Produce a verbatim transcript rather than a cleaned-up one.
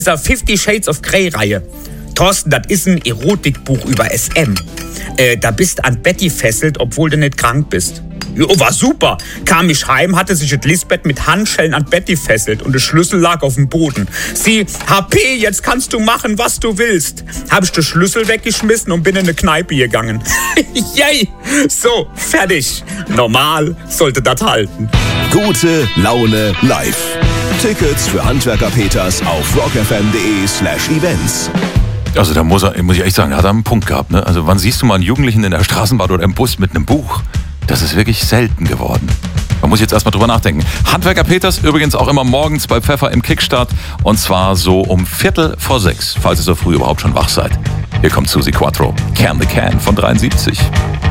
dieser Fifty Shades of Grey-Reihe. Thorsten, das ist ein Erotikbuch über S M. Äh, da bist an Betty fesselt, obwohl du nicht krank bist. Jo, war super. Kam ich heim, hatte sich das Lisbeth mit Handschellen an Betty fesselt und der Schlüssel lag auf dem Boden. Sie, H P, jetzt kannst du machen, was du willst. Hab ich den Schlüssel weggeschmissen und bin in eine Kneipe gegangen. Yay! So, fertig. Normal sollte das halten. Gute Laune live. Tickets für Handwerker Peters auf rockfm.de slash events. Also da muss, er, muss ich echt sagen, da hat er einen Punkt gehabt. Ne? Also wann siehst du mal einen Jugendlichen in der Straßenbahn oder im Bus mit einem Buch? Das ist wirklich selten geworden. Man muss jetzt erstmal drüber nachdenken. Handwerker Peters übrigens auch immer morgens bei Pfeffer im Kickstart. Und zwar so um Viertel vor sechs, falls ihr so früh überhaupt schon wach seid. Hier kommt Susi Quattro, Can the Can von dreiundsiebzig.